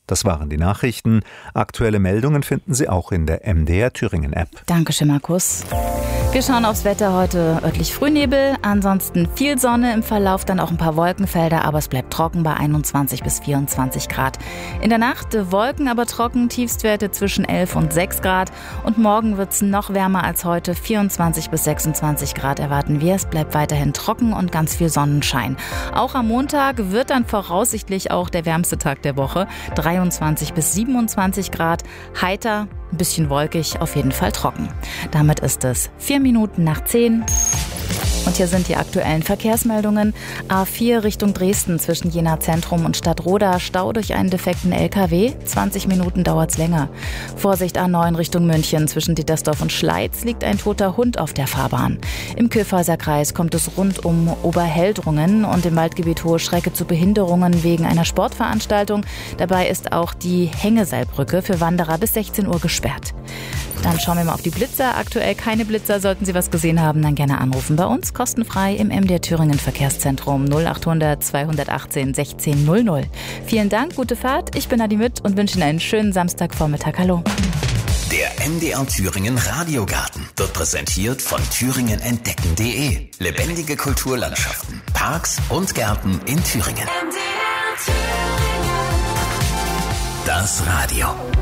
Das waren die Nachrichten. Aktuelle Meldungen finden Sie auch in der MDR Thüringen App. Dankeschön, Markus. Wir schauen aufs Wetter. Heute örtlich Frühnebel, ansonsten viel Sonne im Verlauf, dann auch ein paar Wolkenfelder, aber es bleibt trocken bei 21 bis 24 Grad. In der Nacht Wolken, aber trocken, Tiefstwerte zwischen 11 und 6 Grad. Und morgen wird es noch wärmer als heute, 24 bis 26 Grad erwarten wir. Es bleibt weiterhin trocken und ganz viel Sonnenschein. Auch am Montag wird dann voraussichtlich auch der wärmste Tag der Woche, 23 bis 27 Grad, heiter, ein bisschen wolkig, auf jeden Fall trocken. Damit ist es 4 Minuten nach 10. Und hier sind die aktuellen Verkehrsmeldungen. A4 Richtung Dresden zwischen Jena Zentrum und Stadtroda. Stau durch einen defekten LKW. 20 Minuten dauert's länger. Vorsicht A9 Richtung München. Zwischen Dittersdorf und Schleiz liegt ein toter Hund auf der Fahrbahn. Im Kyffhäuser Kreis kommt es rund um Oberheldrungen und im Waldgebiet Hohe Schrecke zu Behinderungen wegen einer Sportveranstaltung. Dabei ist auch die Hängeseilbrücke für Wanderer bis 16 Uhr gesperrt. Dann schauen wir mal auf die Blitzer. Aktuell keine Blitzer. Sollten Sie was gesehen haben, dann gerne anrufen bei uns. Kostenfrei im MDR Thüringen Verkehrszentrum 0800 218 1600. Vielen Dank, gute Fahrt. Ich bin Adi Mütt und wünsche Ihnen einen schönen Samstagvormittag. Hallo. Der MDR Thüringen Radiogarten wird präsentiert von thüringenentdecken.de. Lebendige Kulturlandschaften, Parks und Gärten in Thüringen. Das Radio.